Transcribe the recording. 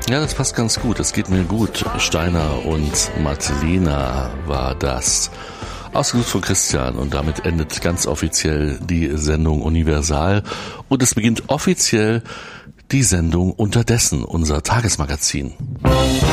Ja, das passt ganz gut. Es geht mir gut. Steiner und Madlena war das. Ausgesucht von Christian, und damit endet ganz offiziell die Sendung Universal und es beginnt offiziell die Sendung Unterdessen, unser Tagesmagazin.